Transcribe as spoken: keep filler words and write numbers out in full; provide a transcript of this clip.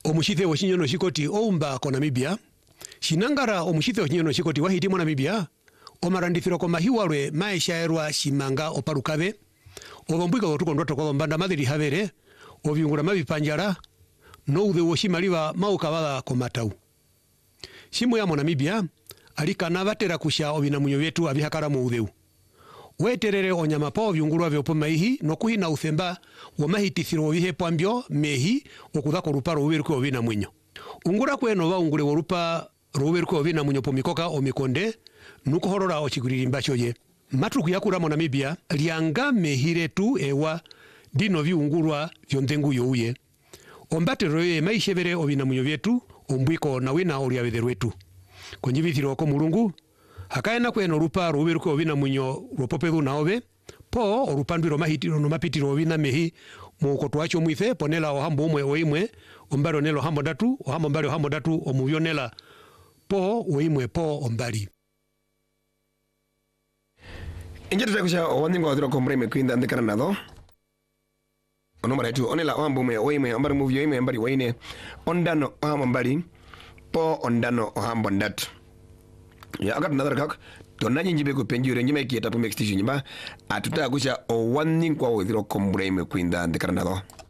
omushithe woshinyono shikoti oumba ko Namibia shinangara omushithe woshinyono shikoti wahiti mo Namibia omarandithiro ko mahiwalwe maeshaerwa shimanga oparukabe obombwiko gotukondo toko bombanda madiri habere obyungura mabipanjara no udhe woshimaliwa maukabala ko matau shimu ya mo Namibia alikana batera kusha obinamunyo byetu abihakara mu udheu weterere onyama pa obyungurwa byopo maihi nokuhina uthemba wa mahitithiro bihe pambyo mehi okudhako ruparo uberuko obina munyo ungura kweno baungure worupa ruberuko obina munyo pomikoka omikonde nukohorora ochiguririmba choye matuku yakura mo Namibia lianga mehire tu ewa dino biungurwa byondengu youye ombatero ye maishebere obina munyo byetu ombwiko na wina oli abetherwetu konjibithiro ko mulungu hakaena kweno rupa ruberuko obina munyo ropopebu naobe po orupandiro mahitiro no mapitiro obina mehi muko twacho mwithe ponela ohambo omwe oimwe ombaro nelo hambo datu ohambo mbali ohambo datu omubyonela po oimwe po ombali inje tutakusha owandingo adro kombreme kwinda ndekana nado ono maratu onela ohambo omwe oimwe ombaro muvyo oimwe mbali waine ondano ohambo mbali po ondano ohambo ndatu ya agat nadar kak to nanyi njibe ko penjure njime kieta po mexti nyimba atuta kusha owandingo adro kombreme kwinda ndekana nado